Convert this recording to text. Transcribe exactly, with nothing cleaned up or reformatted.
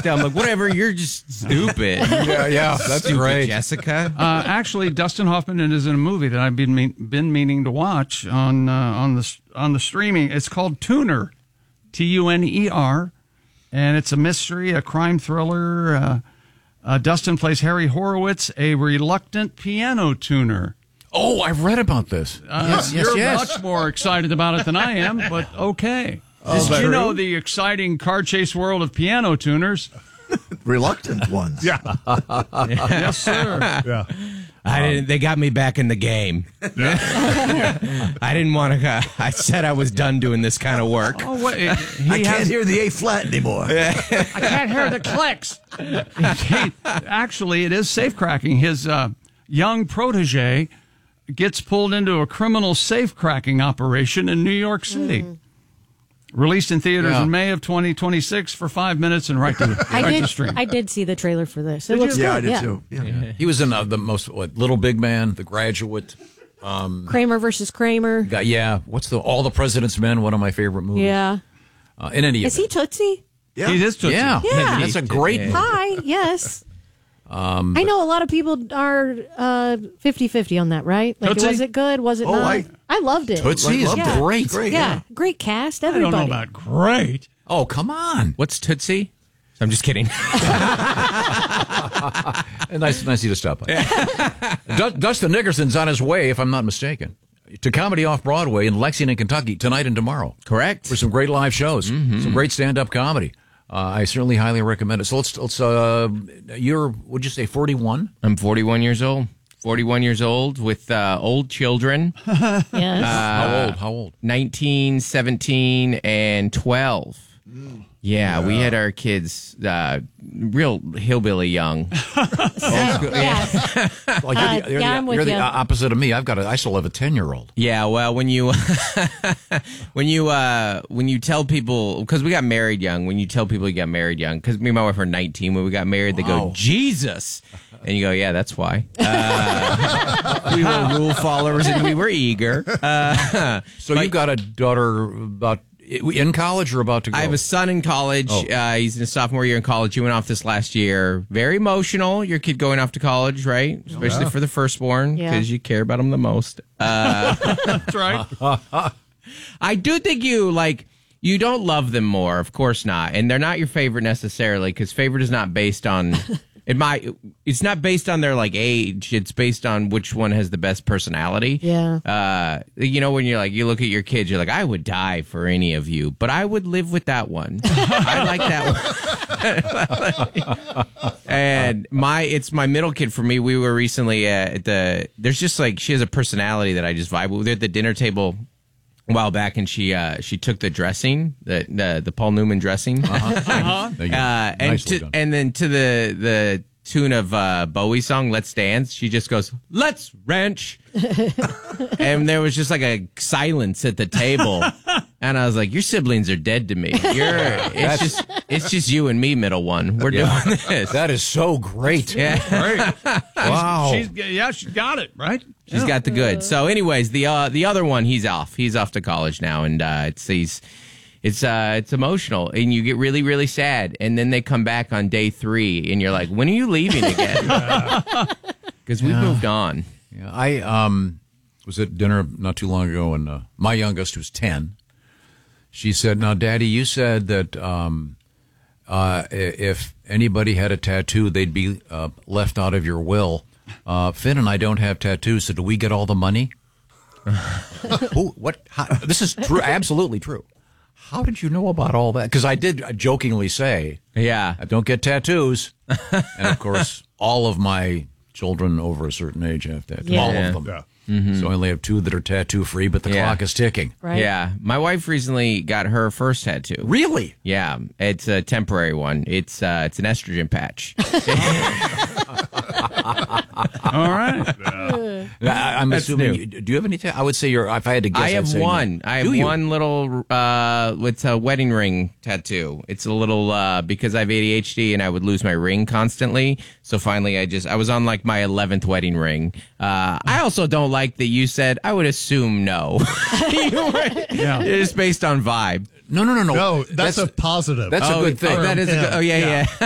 that. I'm like, whatever, you're just stupid. Yeah, yeah, that's stupid, great. Jessica. Uh, actually, Dustin Hoffman is in a movie that I've been me- been meaning to watch on uh, on the on the streaming. It's called Tuner, T U N E R, and it's a mystery, a crime thriller. Uh, uh, Dustin plays Harry Horowitz, a reluctant piano tuner. Oh, I've read about this. Uh, yes, yes, you're yes. much more excited about it than I am, but okay. Oh, Did you true? know the exciting car chase world of piano tuners? Reluctant ones. Yeah. Yes, sir. Yeah. I didn't. They got me back in the game. I didn't want to. I said I was done doing this kind of work. Oh, what? He I can't has, hear the A flat anymore. I can't hear the clicks. He- actually, it is safe cracking. His uh, young protege gets pulled into a criminal safe cracking operation in New York City. Mm. Released in theaters Yeah. in May of twenty twenty-six for five minutes and right to, I right did. to stream. I did see the trailer for this. It Did looks you? Yeah, good. I did yeah. too. Yeah. Yeah. He was in uh, the most what, Little Big Man, The Graduate. Kramer versus Kramer. Got, yeah, what's the All the President's Men? One of my favorite movies. Yeah. Uh, in any Is he event, Tootsie? Yeah. He is Tootsie. yeah, Yeah. that's a great movie. Hi. Yes. Um, I know a lot of people are uh, fifty-fifty on that, right? Like, Tootsie? was it good? Was it Oh, not? I- I loved it. Tootsie is Loved it. great. Great. Yeah. Great cast. I don't Everybody. know about great. Oh, come on. What's Tootsie? I'm just kidding. Nice, nice of you to stop by. Du- Dustin Nickerson's on his way, if I'm not mistaken, to Comedy Off Broadway in Lexington, Kentucky, tonight and tomorrow. Correct. For some great live shows, Mm-hmm. some great stand-up comedy. Uh, I certainly highly recommend it. So let's, let's uh, you're, would you say forty-one? I'm forty-one years old. forty-one years old with uh, old children. Yes. How old? How old? nineteen, seventeen, and twelve. Yeah, we had our kids uh, real hillbilly young. yeah. Well, you're Uh, the, you're yeah, the, I'm with you're the you. opposite of me. I've got a, I still have a ten-year-old. Yeah, well, when you when you uh, when you tell people, because we got married young, when you tell people you got married young, because me and my wife were nineteen when we got married, they go, Wow. Jesus. And you go, yeah, that's why. Uh, we were rule followers and we were eager. Uh, So you've got a daughter about in college or about to go? I have a son in college. Oh. Uh, he's in his sophomore year in college. He went off this last year. Very emotional. Your kid going off to college, right? Especially for the firstborn, Yeah. because you care about him the most. Uh, That's right. I do think you like. You don't love them more, of course not, and they're not your favorite necessarily, because favorite is not based on. It might. It's not based on their like age. It's based on which one has the best personality. Yeah. Uh, you know, when you're like, you look at your kids, you're like, I would die for any of you, but I would live with that one. I like that one. And my, it's my middle kid for me. We were recently at the. There's just like she has a personality that I just vibe with. They're at the dinner table a while back, and she uh, she took the dressing, the the, the Paul Newman dressing, uh, There you go. and Nicely to, done. and then to the the tune of uh, Bowie's song "Let's Dance," she just goes, "Let's wrench," and there was just like a silence at the table, and I was like, "Your siblings are dead to me. You're it's just it's just you and me, middle one. We're Yeah. doing this." That is so great. Yeah. Great. Wow. She's, yeah, she got it, right? She's got the good. So, anyways, the uh, the other one, he's off. He's off to college now, and uh, it's he's it's uh, it's emotional, and you get really really sad, and then they come back on day three, and you're like, when are you leaving again? Because we've moved on. Yeah, I um, was at dinner not too long ago, and uh, my youngest, who's ten, she said, "Now, Daddy, you said that um, uh, i- if anybody had a tattoo, they'd be uh, left out of your will. Uh, Finn and I don't have tattoos, so do we get all the money?" Who? What? How, this is true. Absolutely true. How did you know about all that? Because I did jokingly say, Yeah. I don't get tattoos. And of course, all of my children over a certain age have tattoos. Yeah. All Yeah. of them. Yeah. So I only have two that are tattoo free, but the Yeah. clock is ticking. Right. Yeah. My wife recently got her first tattoo. Really? Yeah, it's a temporary one. It's uh, it's an estrogen patch. All right. I, I'm That's assuming. new. You, do you have any? Ta- I would say you're. If I had to guess, I I'd have say no. one. I have Do you? one little. Uh, it's a wedding ring tattoo. It's a little uh, because I have A D H D and I would lose my ring constantly. So finally, I just I was on like my eleventh wedding ring. Uh, I also don't like that you said. I would assume no. Yeah. It's based on vibe. No, no, no, no. No, that's, a positive. That's a oh, good thing. Oh, that is. A good, oh yeah, Yeah. yeah.